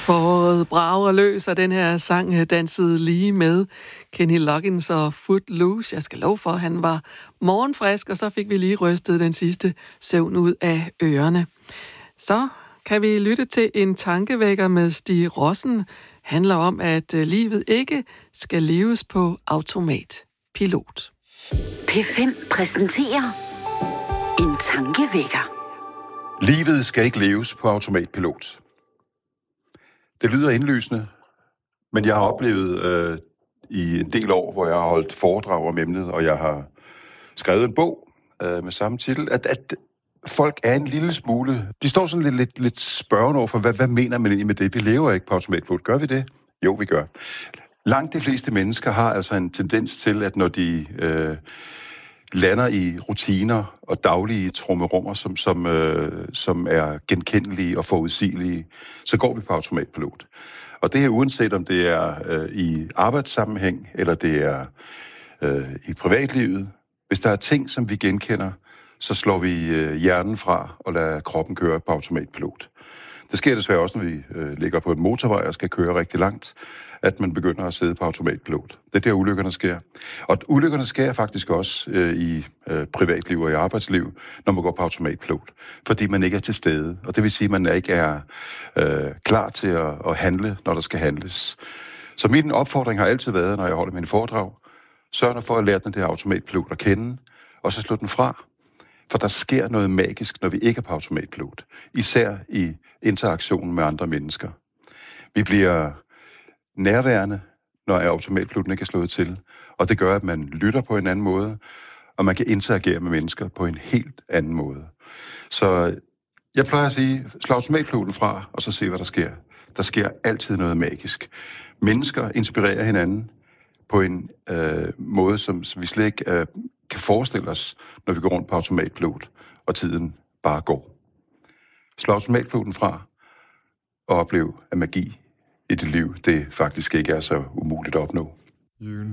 Foråret brager løs, og den her sang dansede lige med Kenny Loggins og Footloose. Jeg skal love for, at han var morgenfrisk, og så fik vi lige rystet den sidste søvn ud af ørerne. Så kan vi lytte til en tankevækker med Stig Rossen. Handler om, at livet ikke skal leves på automatpilot. P5 præsenterer en tankevækker. Livet skal ikke leves på automatpilot. Det lyder indlysende, men jeg har oplevet i en del år, hvor jeg har holdt foredrag om emnet, og jeg har skrevet en bog med samme titel, at folk er en lille smule... De står sådan lidt spørgende over for, hvad mener man egentlig med det? Vi lever ikke på automatpilot. Gør vi det? Jo, vi gør. Langt de fleste mennesker har altså en tendens til, at når de lander i rutiner og daglige trummerummer, som er genkendelige og forudsigelige, så går vi på automatpilot. Og det er uanset om det er i arbejdssammenhæng, eller det er i privatlivet. Hvis der er ting, som vi genkender, så slår vi hjernen fra og lader kroppen køre på automatpilot. Det sker desværre også, når vi ligger på en motorvej og skal køre rigtig langt, at man begynder at sidde på automatpilot. Det er der, ulykkerne sker. Og ulykkerne sker faktisk også i privatliv og i arbejdsliv, når man går på automatpilot, fordi man ikke er til stede. Og det vil sige, at man ikke er klar til at handle, når der skal handles. Så min opfordring har altid været, når jeg holder mine foredrag, sørg for at lære den der automatpilot at kende, og så slå den fra. For der sker noget magisk, når vi ikke er på automatpilot. Især i interaktionen med andre mennesker. Vi bliver nærværende, når automatpiloten ikke er slået til. Og det gør, at man lytter på en anden måde, og man kan interagere med mennesker på en helt anden måde. Så jeg plejer at sige, slå automatpiloten fra, og så se, hvad der sker. Der sker altid noget magisk. Mennesker inspirerer hinanden på en måde, som vi slet ikke kan forestille os, når vi går rundt på automatpilot, og tiden bare går. Slå automatpiloten fra, og oplev, at magi i dit liv, det faktisk ikke er så umuligt at opnå. You